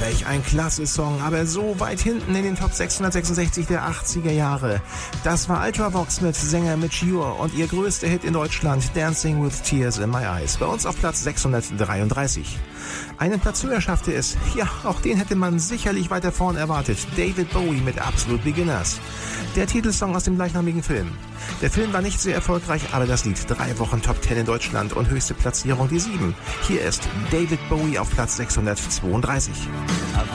Welch ein klasse Song, aber so weit hinten in den Top 666 der 80er Jahre. Das war Ultravox mit Sänger Midge Ure und ihr größter Hit in Deutschland, Dancing with Tears in My Eyes. Bei uns auf Platz 633. Einen Platz höher schaffte es, ja, auch den hätte man sicherlich weiter vorn erwartet, David Bowie mit Absolute Beginners. Der Titelsong aus dem gleichnamigen Film. Der Film war nicht sehr erfolgreich, aber das Lied 3 Wochen Top 10 in Deutschland und höchste Platzierung die 7. Hier ist David Bowie auf Platz 632.